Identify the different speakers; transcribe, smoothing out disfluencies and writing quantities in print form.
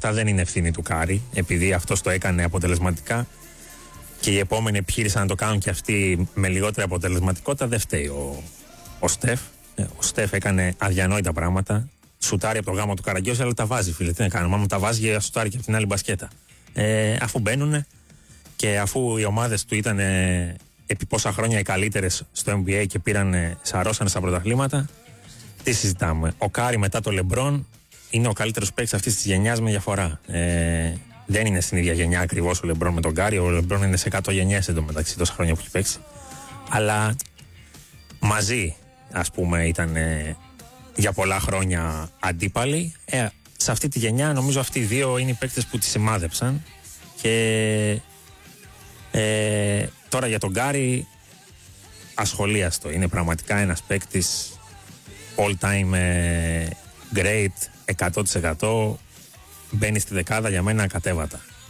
Speaker 1: αυτά δεν είναι ευθύνη του Κάρι, επειδή αυτός το έκανε αποτελεσματικά και οι επόμενοι επιχείρησαν να το κάνουν και αυτοί με λιγότερη αποτελεσματικότητα. Δεν φταίει ο Στεφ. Ο Στεφ έκανε αδιανόητα πράγματα. Σουτάρει από το γάμο του Καραγκιόζη, αλλά τα βάζει, φίλε. Τι να κάνουμε, άμα τα βάζει, σουτάρει και από την άλλη μπασκέτα. Αφού μπαίνουνε και αφού οι ομάδες του ήταν επί πόσα χρόνια οι καλύτερες στο NBA και σαρώσανε στα πρωταθλήματα, τι συζητάμε. Ο Κάρι μετά το Λεμπρόν είναι ο καλύτερος παίκτης αυτής της γενιάς με διαφορά. Δεν είναι στην ίδια γενιά ακριβώς ο Λεμπρόν με τον Κάρι. Ο Λεμπρόν είναι σε 100 γενιές εντωμεταξύ τόσα χρόνια που έχει παίξει. Αλλά μαζί, ας πούμε, ήταν για πολλά χρόνια αντίπαλοι. Σε αυτή τη γενιά νομίζω αυτοί οι δύο είναι οι παίκτες που τη σημάδεψαν. Και τώρα για τον Κάρι ασχολίαστο. Είναι πραγματικά ένας παίκτης all time great, 100%. Μπαίνει στη δεκάδα για μένα ακατέβατα.